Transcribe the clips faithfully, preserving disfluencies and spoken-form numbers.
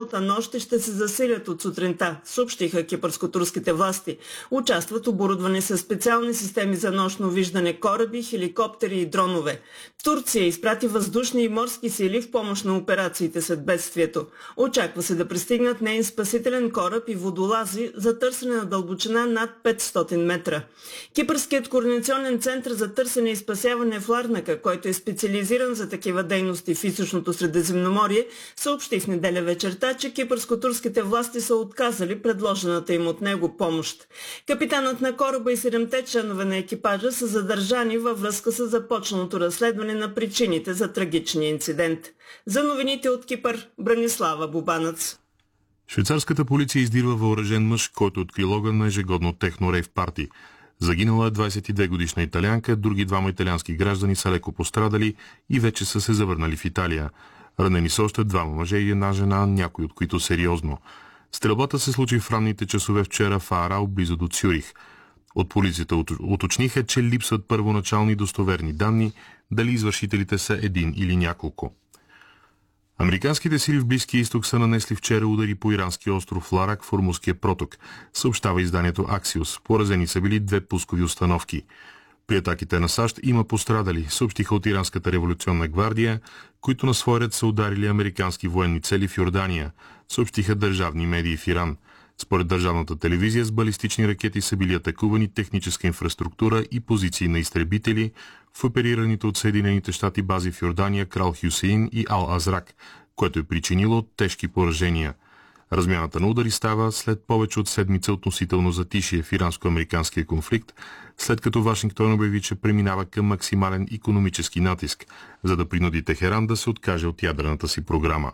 цялата нощ и ще се засилят от сутринта, съобщиха кипърско-турските власти. Участват оборудвани с специални системи за нощно виждане кораби, хеликоптери и дронове. Турция изпрати въздушни и морски сили в помощ на операциите след бедствието. Очаква се да пристигнат неин спасителен кораб и водолази за търсене на дълбочина над петстотин метра. Кипърският координационен център за търсене и спасяване в Ларнака, който е специализиран за такива дейности в източното Средиземноморие, съобщи в неделя вечерта, че кипърско-турските власти са отказали предложената им от него помощ. Капитанът на кораба и седемте членове на екипажа са задържани във връзка с започналото разследване на причините за трагичния инцидент. За новините от Кипър, Бранислава Бубанъц. Швейцарската полиция издирва въоръжен мъж, който открил огън на ежегодно техно-рейв парти. Загинала е двадесет и две годишна италианка, други двама италиански граждани са леко пострадали и вече са се завърнали в Италия. Ранени са още двама мъже и една жена, някой от които сериозно. Стрелбата се случи в ранните часове вчера в Аарау, близо до Цюрих. От полицията уточниха, че липсват първоначални достоверни данни, дали извършителите са един или няколко. Американските сили в Близкия изток са нанесли вчера удари по иранския остров Ларак в Ормузския проток, съобщава изданието Axios. Поразени са били две пускови установки. При атаките на САЩ има пострадали, съобщиха от Иранската революционна гвардия, които на свой ред са ударили американски военни цели в Йордания, съобщиха държавни медии в Иран. Според държавната телевизия с балистични ракети са били атакувани техническа инфраструктура и позиции на изтребители в оперираните от Съединените щати бази в Йордания, Крал Хюсеин и Ал Азрак, което е причинило тежки поражения. Размяната на удари става след повече от седмица относително затишие в иранско-американския конфликт, след като Вашингтон обяви, че преминава към максимален икономически натиск, за да принуди Техеран да се откаже от ядрената си програма.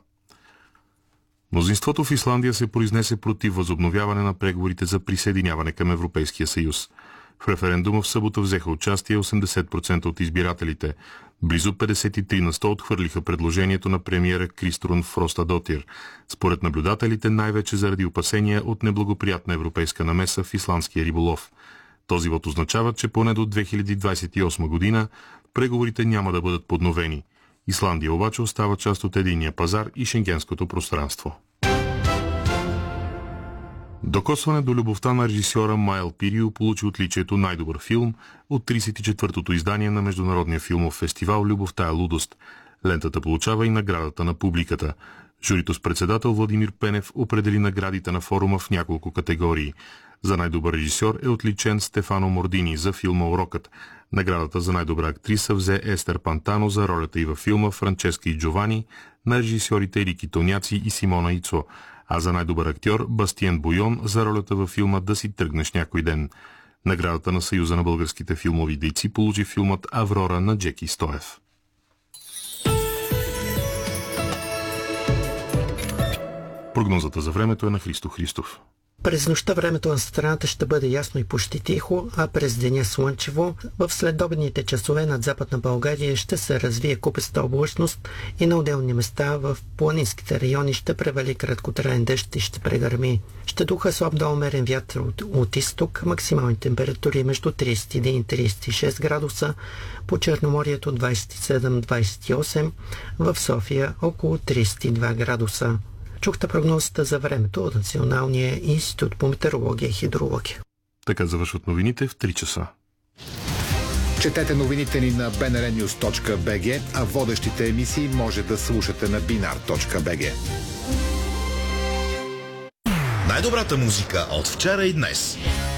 Мнозинството в Исландия се произнесе против възобновяване на преговорите за присъединяване към Европейския съюз. В референдума в събота взеха участие осемдесет процента от избирателите. Близо петдесет и три на сто отхвърлиха предложението на премиера Криструн Фростадотир. Според наблюдателите най-вече заради опасения от неблагоприятна европейска намеса в исландския риболов. Този вот означава, че поне до две хиляди двадесет и осма година преговорите няма да бъдат подновени. Исландия обаче остава част от единния пазар и шенгенското пространство. Докосване до любовта на режисьора Майл Пирио получи отличието най-добър филм от тридесет и четвъртото издание на Международния филмов фестивал "Любовта е лудост". Лентата получава и наградата на публиката. Журито с председател Владимир Пенев определи наградите на форума в няколко категории. За най-добър режисьор е отличен Стефано Мордини за филма "Урокът". Наградата за най-добра актриса взе Естер Пантано за ролята й във филма "Франческа и Джовани" на режисьорите Рики Тоняци и Симона Ицо, а за най-добър актьор Бастиен Бойон за ролята във филма "Да си тръгнеш някой ден". Наградата на Съюза на българските филмови дейци получи филмът "Аврора" на Джеки Стоев. Прогнозата за времето е на Христо Христов. През нощта времето на страната ще бъде ясно и почти тихо, а през деня слънчево. В следобедните часове над Западна България ще се развие купеста облачност и на отделни места в планинските райони ще превали краткотраен дъжд и ще прегърми. Ще духа слаб до умерен вятър от, от изток, максимални температури между тридесет и един и тридесет и шест градуса, по Черноморието двадесет и седем до двадесет и осем, в София около тридесет и два градуса. Чухте прогнозата за времето от Националния институт по метеорология и хидрология. Така завършват новините в три часа. Четете новините ни на би ен ар нюз точка би джи, а водещите емисии може да слушате на бинар точка би джи. Най-добрата музика от вчера и днес.